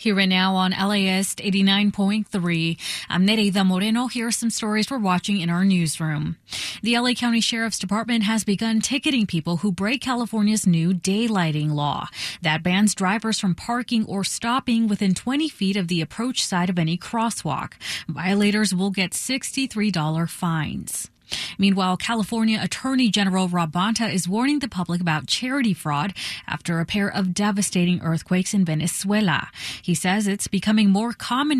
Here and now on LAist 89.3, I'm Nereida Moreno. Here are some stories we're watching in our newsroom. The LA County Sheriff's Department has begun ticketing people who break California's new daylighting law that bans drivers from parking or stopping within 20 feet of the approach side of any crosswalk. Violators will get $63 fines. Meanwhile, California Attorney General Rob Bonta is warning the public about charity fraud after a pair of devastating earthquakes in Venezuela. He says it's becoming more common